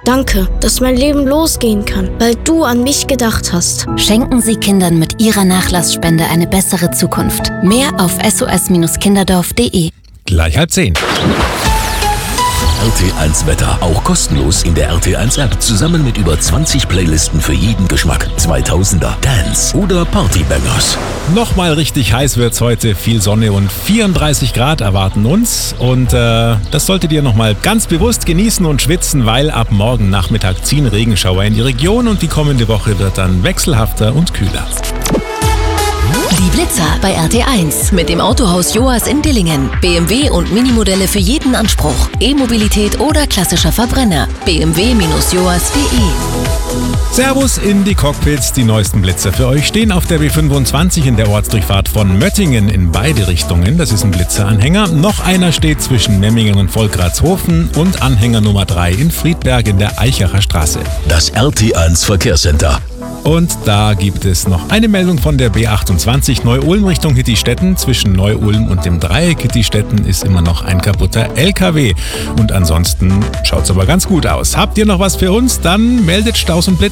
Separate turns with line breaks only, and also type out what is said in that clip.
Danke, dass mein Leben losgehen kann, weil du an mich gedacht hast.
Schenken Sie Kindern mit Ihrer Nachlassspende eine bessere Zukunft. Mehr auf sos-kinderdorf.de.
Gleich 9:30.
RT1 Wetter, auch kostenlos in der RT1 App, zusammen mit über 20 Playlisten für jeden Geschmack. 2000er, Dance oder Partybangers.
Nochmal richtig heiß wird's heute. Viel Sonne und 34 Grad erwarten uns. Und das solltet ihr nochmal ganz bewusst genießen und schwitzen, weil ab morgen Nachmittag ziehen Regenschauer in die Region und die kommende Woche wird dann wechselhafter und kühler.
Die Blitzer bei RT1 mit dem Autohaus Joas in Dillingen. BMW und Minimodelle für jeden Anspruch. E-Mobilität oder klassischer Verbrenner. bmw-joas.de.
Servus in die Cockpits. Die neuesten Blitzer für euch stehen auf der B25 in der Ortsdurchfahrt von Möttingen in beide Richtungen. Das ist ein Blitzeranhänger. Noch einer steht zwischen Memmingen und Volkratshofen und Anhänger Nummer 3 in Friedberg in der Eichacher Straße.
Das RT1 Verkehrscenter.
Und da gibt es noch eine Meldung von der B28 Neu-Ulm Richtung Hittistetten. Zwischen Neu-Ulm und dem Dreieck Hittistetten ist immer noch ein kaputter LKW. Und ansonsten schaut's aber ganz gut aus. Habt ihr noch was für uns? Dann meldet Staus und Blitzer.